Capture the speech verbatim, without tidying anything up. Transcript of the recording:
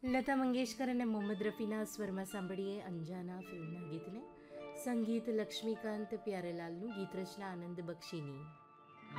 લતા મંગેશકર અને મોહમ્મદ રફીના સ્વરમાં સાંભળીએ અંજાના ફિલ્મના ગીતને. સંગીત લક્ષ્મીકાંત પ્યારેલાલનું, ગીત રચના આનંદ બક્ષીની.